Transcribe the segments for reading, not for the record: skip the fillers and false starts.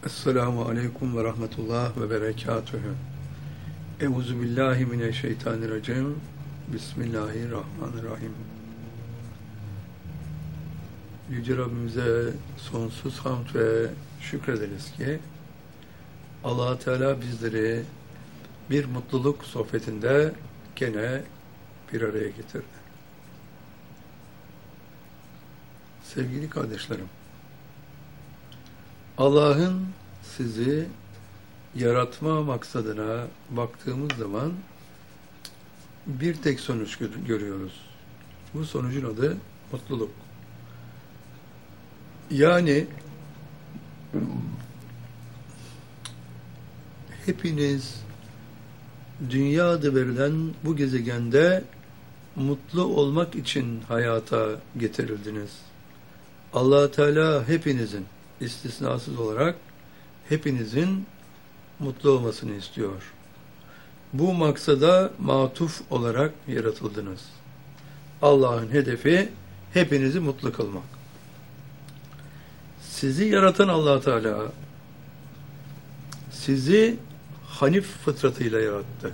Esselamu Aleyküm ve Rahmetullah ve Berekatühü. Euzu billahi mineşşeytanirracim. Bismillahirrahmanirrahim. Yüce Rabbimize sonsuz hamd ve şükrederiz ki Allah Teala bizleri bir mutluluk sohbetinde gene bir araya getirdi. Sevgili kardeşlerim, Allah'ın sizi yaratma maksadına baktığımız zaman bir tek sonuç görüyoruz. Bu sonucun adı mutluluk. Yani hepiniz dünya adı verilen bu gezegende mutlu olmak için hayata getirildiniz. Allah Teala hepinizin, istisnasız olarak hepinizin mutlu olmasını istiyor. Bu maksada matuf olarak yaratıldınız. Allah'ın hedefi hepinizi mutlu kılmak. Sizi yaratan Allah Teala sizi hanif fıtratıyla yarattı.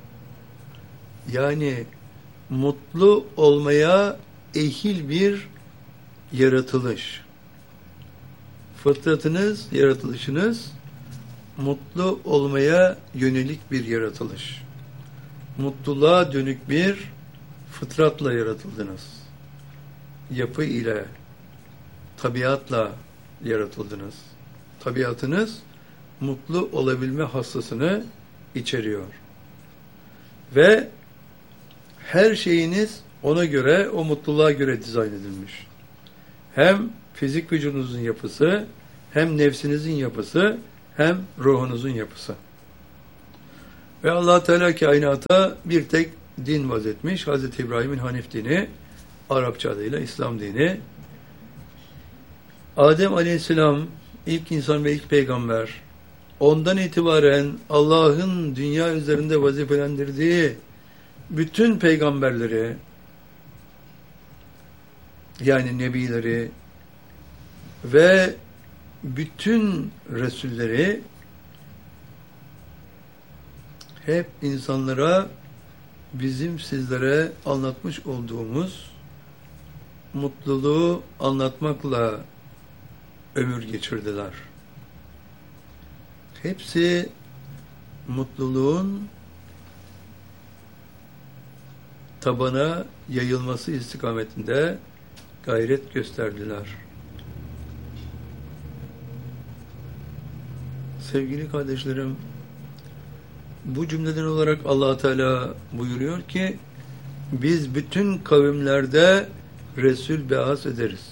Yani mutlu olmaya ehil bir yaratılış. Fıtratınız, yaratılışınız mutlu olmaya yönelik bir yaratılış. Mutluluğa dönük bir fıtratla yaratıldınız. Yapı ile, tabiatla yaratıldınız. Tabiatınız mutlu olabilme hassasını içeriyor. Ve her şeyiniz ona göre, o mutluluğa göre dizayn edilmiş. Hem fizik vücudunuzun yapısı, hem nefsinizin yapısı, hem ruhunuzun yapısı. Ve Allah Teala kainata bir tek din vazetmiş. Hazreti İbrahim'in Hanif dini, Arapça adıyla İslam dini. Adem Aleyhisselam ilk insan ve ilk peygamber. Ondan itibaren Allah'ın dünya üzerinde vazifelendirdiği bütün peygamberleri, yani nebileri ve bütün resulleri hep insanlara bizim sizlere anlatmış olduğumuz mutluluğu anlatmakla ömür geçirdiler. Hepsi mutluluğun tabana yayılması istikametinde gayret gösterdiler. Sevgili kardeşlerim, bu cümleden olarak Allah Teala buyuruyor ki biz bütün kavimlerde Resul be'as ederiz.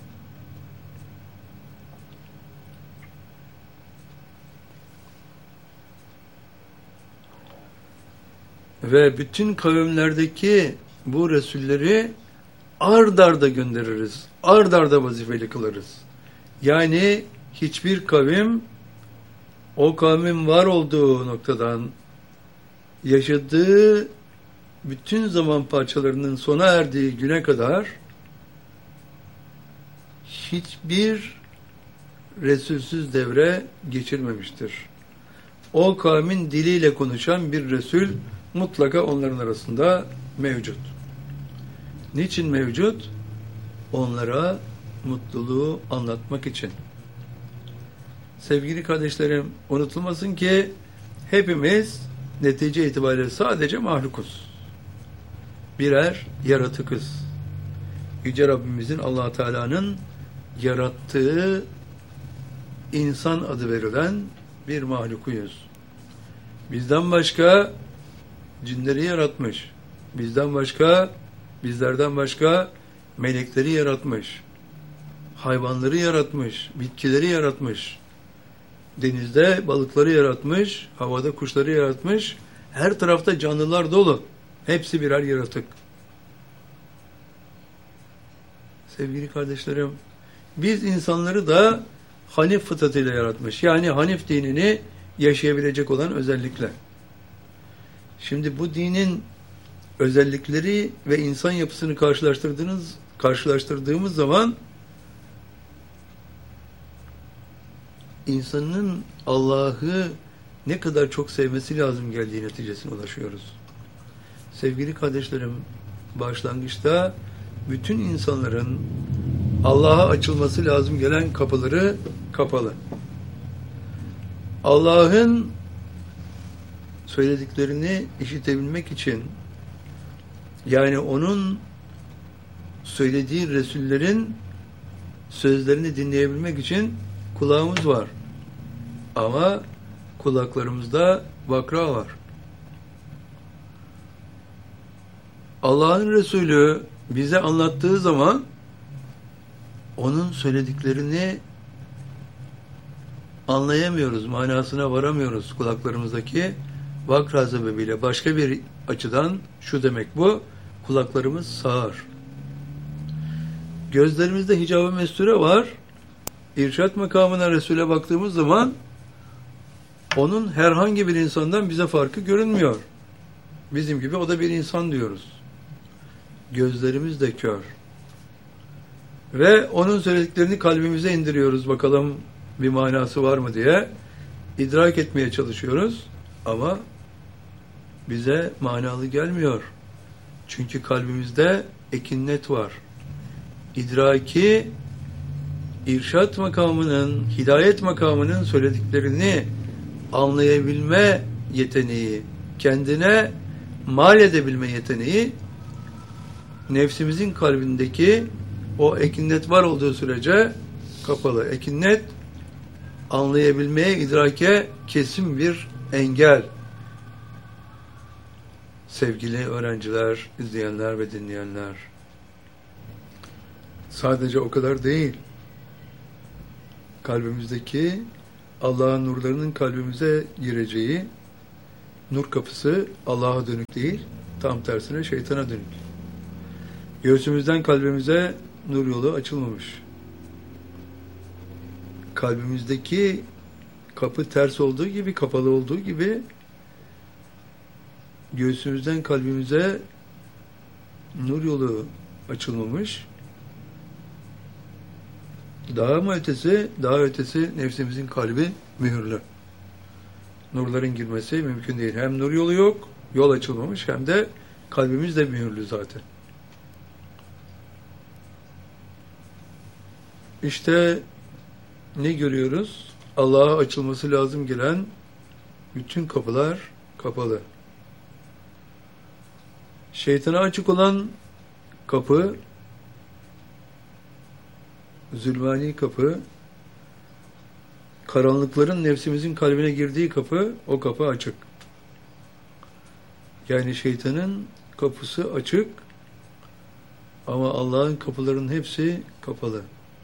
Ve bütün kavimlerdeki bu Resulleri ard arda göndeririz. Ard arda vazifeli kılarız. Yani hiçbir kavim o kavmin var olduğu noktadan yaşadığı bütün zaman parçalarının sona erdiği güne kadar hiçbir Resulsüz devre geçirmemiştir. O kavmin diliyle konuşan bir Resul mutlaka onların arasında mevcut. Niçin mevcut? Onlara mutluluğu anlatmak için. Sevgili kardeşlerim, unutulmasın ki hepimiz netice itibariyle sadece mahlukuz. Birer yaratıkız. Yüce Rabbimizin, Allah Teala'nın yarattığı insan adı verilen bir mahlukuyuz. Bizden başka cinleri yaratmış. Bizlerden başka melekleri yaratmış. Hayvanları yaratmış. Bitkileri yaratmış. Denizde balıkları yaratmış. Havada kuşları yaratmış. Her tarafta canlılar dolu. Hepsi birer yaratık. Sevgili kardeşlerim, biz insanları da Hanif fıtratıyla yaratmış. Yani Hanif dinini yaşayabilecek olan özellikle. Şimdi bu dinin özellikleri ve insan yapısını karşılaştırdığımız zaman insanın Allah'ı ne kadar çok sevmesi lazım geldiği neticesine ulaşıyoruz. Sevgili kardeşlerim, başlangıçta bütün insanların Allah'a açılması lazım gelen kapıları kapalı. Allah'ın söylediklerini işitebilmek için, yani onun söylediği Resullerin sözlerini dinleyebilmek için kulağımız var. Ama kulaklarımızda vakra var. Allah'ın Resulü bize anlattığı zaman onun söylediklerini anlayamıyoruz, manasına varamıyoruz kulaklarımızdaki vakra sebebiyle. Başka bir açıdan şu demek bu, kulaklarımız sağır. Gözlerimizde hicab-ı mesture var. İrşad makamına Resul'e baktığımız zaman onun herhangi bir insandan bize farkı görünmüyor. Bizim gibi o da bir insan diyoruz. Gözlerimiz de kör. Ve onun söylediklerini kalbimize indiriyoruz. Bakalım bir manası var mı diye. İdrak etmeye çalışıyoruz. Ama bize manalı gelmiyor. Çünkü kalbimizde ekinnet var. İdraki, irşat makamının, hidayet makamının söylediklerini anlayabilme yeteneği, kendine mal edebilme yeteneği, nefsimizin kalbindeki o ekinnet var olduğu sürece kapalı. Ekinnet, anlayabilmeye, idrake kesin bir engel. Sevgili öğrenciler, izleyenler ve dinleyenler, sadece o kadar değil. Kalbimizdeki Allah'ın nurlarının kalbimize gireceği nur kapısı Allah'a dönük değil, tam tersine şeytana dönük. Göğsümüzden kalbimize nur yolu açılmamış. Kalbimizdeki kapı ters olduğu gibi, kapalı olduğu gibi göğsümüzden kalbimize nur yolu açılmamış. Daha ötesi nefsimizin kalbi mühürlü. Nurların girmesi mümkün değil. Hem nur yolu yok, yol açılmamış, hem de kalbimiz de mühürlü zaten. İşte ne görüyoruz? Allah'a açılması lazım gelen bütün kapılar kapalı. Şeytana açık olan kapı, zulmani kapı, karanlıkların nefsimizin kalbine girdiği kapı, o kapı açık. Yani şeytanın kapısı açık ama Allah'ın kapılarının hepsi kapalı.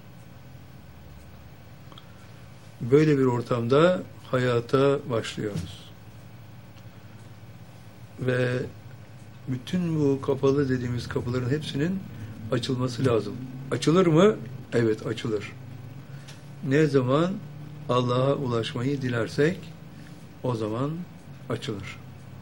Böyle bir ortamda hayata başlıyoruz. Ve bütün bu kapalı dediğimiz kapıların hepsinin açılması lazım. Açılır mı? Evet, açılır. Ne zaman Allah'a ulaşmayı dilersek o zaman açılır.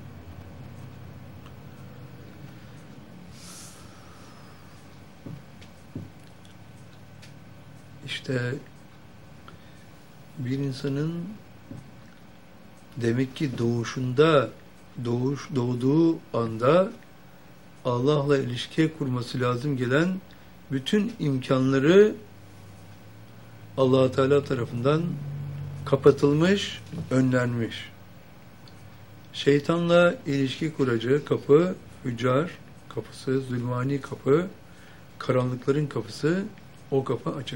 İşte bir insanın demek ki doğduğu anda Allah'la ilişkiye kurması lazım gelen bütün imkanları Allah Teala tarafından kapatılmış, önlenmiş. Şeytanla ilişki kuracağı kapı, hüccar kapısı, zulmani kapı, karanlıkların kapısı, o kapı açık.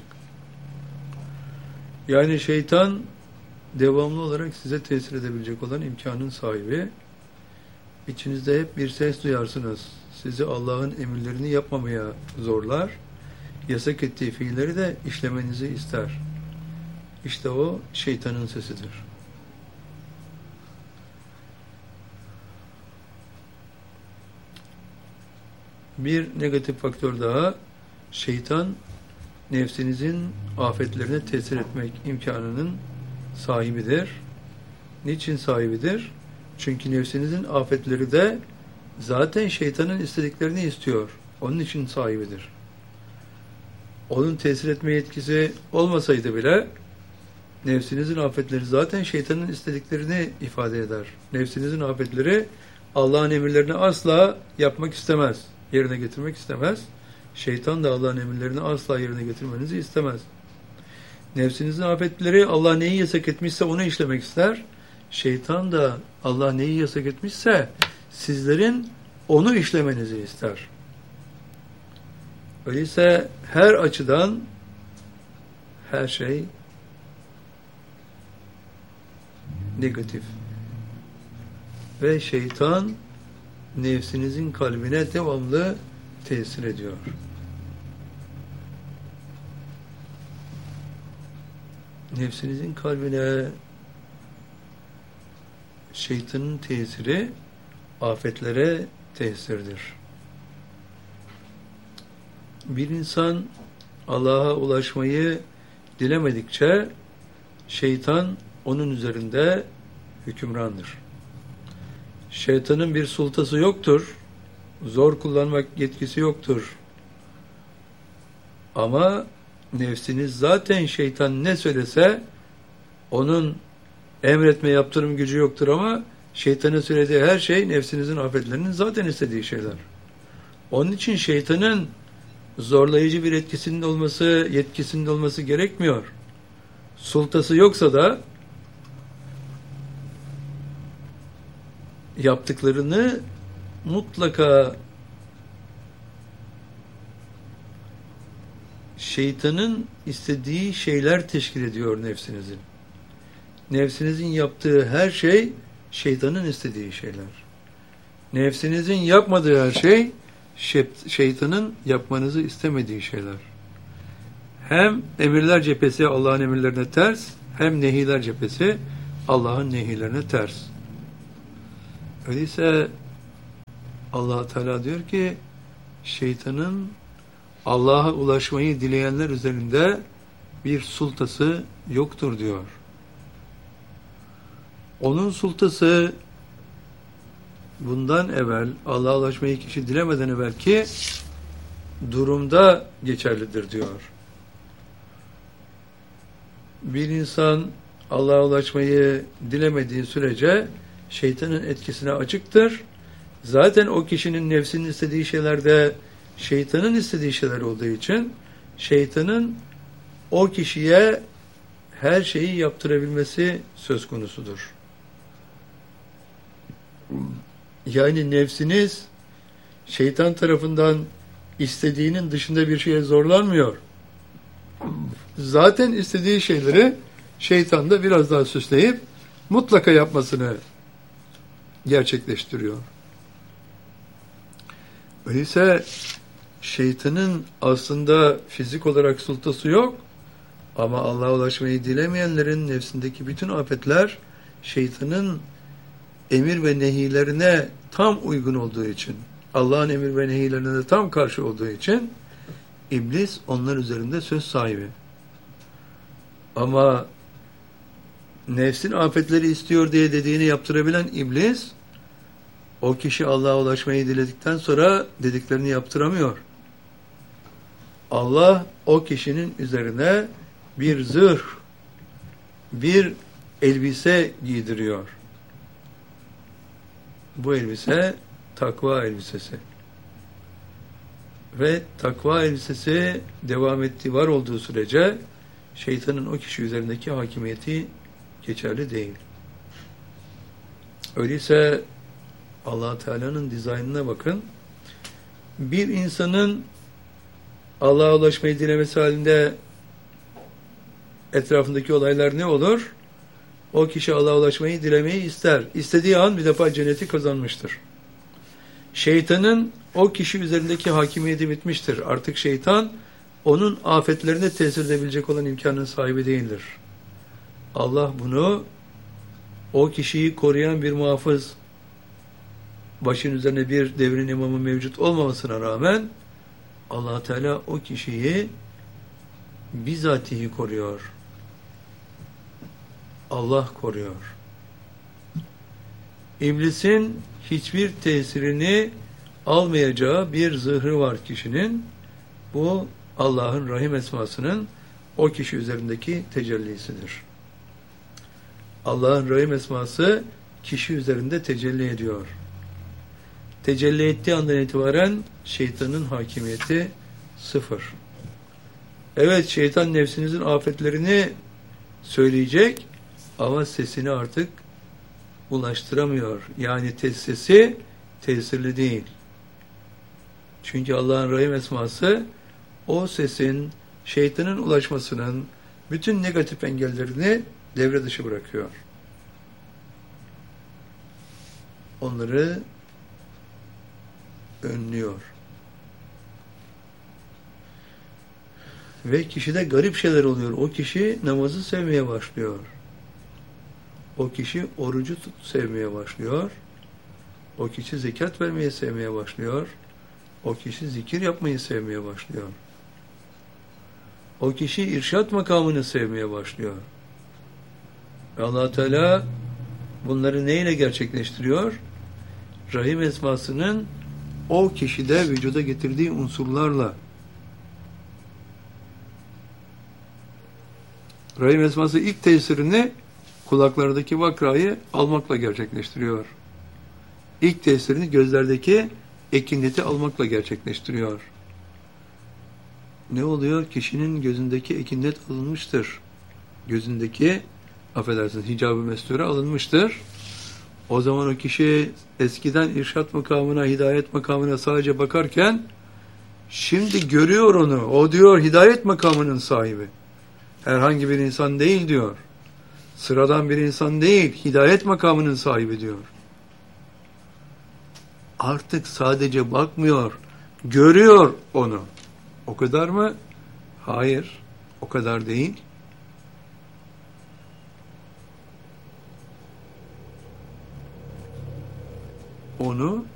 Yani şeytan devamlı olarak size tesir edebilecek olan imkanın sahibi. İçinizde hep bir ses duyarsınız. Sizi Allah'ın emirlerini yapmamaya zorlar. Yasak ettiği fiilleri de işlemenizi ister. İşte o şeytanın sesidir. Bir negatif faktör daha, şeytan nefsinizin afetlerine tesir etmek imkanının sahibidir. Niçin sahibidir? Çünkü nefsinizin afetleri de zaten şeytanın istediklerini istiyor. Onun için sahibidir. Onun tesir etme yetkisi olmasaydı bile Nefsinizin afetleri zaten şeytanın istediklerini ifade eder. Nefsinizin afetleri Allah'ın emirlerini asla yapmak istemez, yerine getirmek istemez. Şeytan da Allah'ın emirlerini asla yerine getirmenizi istemez. Nefsinizin afetleri Allah neyi yasak etmişse onu işlemek ister. Şeytan da Allah neyi yasak etmişse sizlerin onu işlemenizi ister. Öyleyse her açıdan her şey negatif. Ve şeytan nefsinizin kalbine devamlı tesir ediyor. Nefsinizin kalbine şeytanın tesiri afetlere tesirdir. Bir insan Allah'a ulaşmayı dilemedikçe şeytan onun üzerinde hükümrandır. Şeytanın bir sultası yoktur. Zor kullanmak yetkisi yoktur. Ama nefsiniz zaten şeytan ne söylese onun emretme yaptırım gücü yoktur ama şeytanın söylediği her şey nefsinizin afetlerinin zaten istediği şeyler. Onun için şeytanın zorlayıcı bir etkisinin olması, yetkisinin olması gerekmiyor. Sultası yoksa da yaptıklarını mutlaka şeytanın istediği şeyler teşkil ediyor nefsinizin. Nefsinizin yaptığı her şey şeytanın istediği şeyler. Nefsinizin yapmadığı her şey şeytanın yapmanızı istemediği şeyler. Hem emirler cephesi Allah'ın emirlerine ters, hem nehiler cephesi Allah'ın nehilerine ters. Öyleyse Allah Teala diyor ki şeytanın Allah'a ulaşmayı dileyenler üzerinde bir sultası yoktur diyor. Onun sultası bundan evvel Allah'a ulaşmayı kişi dilemeden evvelki durumda geçerlidir diyor. Bir insan Allah'a ulaşmayı dilemediği sürece şeytanın etkisine açıktır. Zaten o kişinin nefsinin istediği şeylerde şeytanın istediği şeyler olduğu için şeytanın o kişiye her şeyi yaptırabilmesi söz konusudur. Yani nefsiniz şeytan tarafından istediğinin dışında bir şeye zorlanmıyor. Zaten istediği şeyleri şeytan da biraz daha süsleyip mutlaka yapmasını gerçekleştiriyor. Öyleyse şeytanın aslında fizik olarak sultası yok ama Allah'a ulaşmayı dilemeyenlerin nefsindeki bütün afetler şeytanın emir ve nehilerine tam uygun olduğu için, Allah'ın emir ve nehilerine de tam karşı olduğu için iblis onlar üzerinde söz sahibi. Ama nefsin afetleri istiyor diye dediğini yaptırabilen iblis, o kişi Allah'a ulaşmayı diledikten sonra dediklerini yaptıramıyor. Allah o kişinin üzerine bir zırh, bir elbise giydiriyor. Bu elbise takva elbisesi. Ve takva elbisesi devam ettiği var olduğu sürece şeytanın o kişi üzerindeki hakimiyeti geçerli değil. Öyleyse Allah Teala'nın dizaynına bakın. Bir insanın Allah'a ulaşmayı dilemesi halinde etrafındaki olaylar ne olur? O kişi Allah'a ulaşmayı dilemeyi ister. İstediği an bir defa cenneti kazanmıştır. Şeytanın o kişi üzerindeki hakimiyeti bitmiştir. Artık şeytan onun afetlerine tesir edebilecek olan imkanın sahibi değildir. Allah bunu o kişiyi koruyan bir muhafız, başın üzerine bir devrin imamı mevcut olmamasına rağmen Allah Teala o kişiyi bizatihi koruyor. Allah koruyor. İblisin hiçbir tesirini almayacağı bir zırhı var kişinin. Bu Allah'ın Rahim esmasının o kişi üzerindeki tecellisidir. Allah'ın Rahim esması kişi üzerinde tecelli ediyor. Tecelli ettiği andan itibaren şeytanın hakimiyeti sıfır. Evet, şeytan nefsinizin afetlerini söyleyecek ama sesini artık ulaştıramıyor. Yani sesi tesirli değil. Çünkü Allah'ın Rahim esması o sesin şeytanın ulaşmasının bütün negatif engellerini devre dışı bırakıyor. Onları önlüyor. Ve kişide garip şeyler oluyor. O kişi namazı sevmeye başlıyor. O kişi orucu sevmeye başlıyor. O kişi zekat vermeyi sevmeye başlıyor. O kişi zikir yapmayı sevmeye başlıyor. O kişi irşat makamını sevmeye başlıyor. Ve Allah Teala bunları neyle gerçekleştiriyor? Rahim esmasının o kişide vücuda getirdiği unsurlarla. Rahim esması ilk tesirini kulaklardaki vakrayı almakla gerçekleştiriyor. İlk tesirini gözlerdeki ekinleti almakla gerçekleştiriyor. Ne oluyor? Kişinin gözündeki ekinlet alınmıştır. Gözündeki, affedersiniz, hicab-ı mesture alınmıştır. O zaman o kişi eskiden irşat makamına, hidayet makamına sadece bakarken şimdi görüyor onu. O diyor hidayet makamının sahibi. Herhangi bir insan değil diyor. Sıradan bir insan değil, hidayet makamının sahibi diyor. Artık sadece bakmıyor, görüyor onu. O kadar mı? Hayır, o kadar değil. Onu